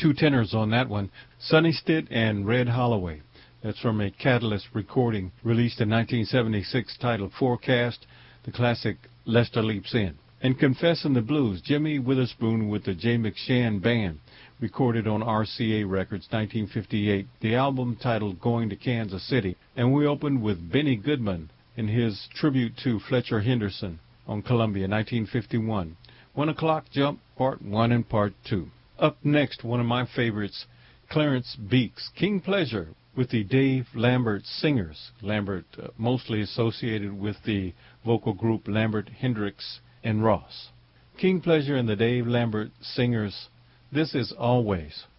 Two tenors on that one, Sonny Stitt and Red Holloway. That's from a Catalyst recording released in 1976 titled Forecast, the classic Lester Leaps In. And Confessin' the Blues, Jimmy Witherspoon with the Jay McShann Band, recorded on RCA Records, 1958, the album titled Going to Kansas City. And we opened with Benny Goodman in his tribute to Fletcher Henderson on Columbia, 1951. 1 O'Clock Jump, Part 1 and Part 2. Up next, one of my favorites, Clarence Beeks, King Pleasure, with the Dave Lambert Singers. Lambert mostly associated with the vocal group Lambert, Hendricks, and Ross. King Pleasure and the Dave Lambert Singers, This Is Always.